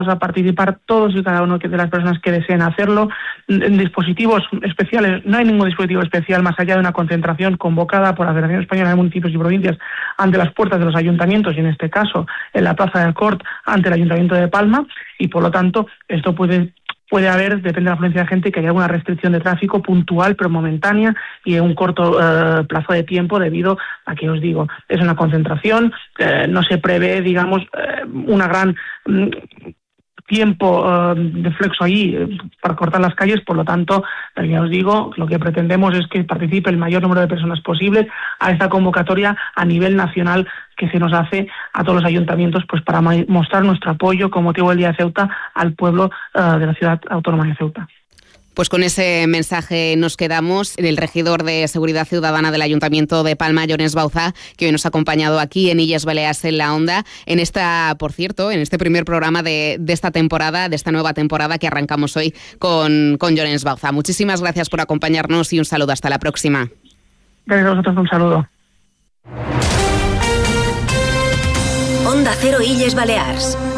a participar todos y cada uno de las personas que deseen hacerlo. En dispositivos especiales, no hay ningún dispositivo especial más allá de una concentración convocada por la Federación Española de Municipios y Provincias ante las puertas de los ayuntamientos, y en este caso en la Plaza del Cort ante el Ayuntamiento de Palma, y por lo tanto esto puede haber, depende de la afluencia de gente, que haya alguna restricción de tráfico puntual pero momentánea y en un corto plazo de tiempo, debido a que, os digo, es una concentración, no se prevé, digamos, una gran tiempo de flexo ahí para cortar las calles. Por lo tanto, ya os digo, lo que pretendemos es que participe el mayor número de personas posibles a esta convocatoria a nivel nacional que se nos hace a todos los ayuntamientos, pues para mostrar nuestro apoyo con motivo del Día de Ceuta al pueblo de la ciudad autónoma de Ceuta. Pues con ese mensaje nos quedamos. El regidor de Seguridad Ciudadana del Ayuntamiento de Palma, Llorenç Bauzá, que hoy nos ha acompañado aquí en Illes Balears en la Onda, en este primer programa de esta temporada, de esta nueva temporada que arrancamos hoy con Llorenç Bauzá. Muchísimas gracias por acompañarnos y un saludo. Hasta la próxima. Gracias a vosotros, un saludo. Onda Cero Illes Balears.